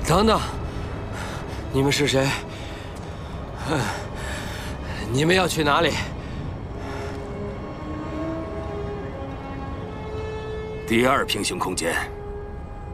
等等，你们是谁？你们要去哪里？ 第二平行空间。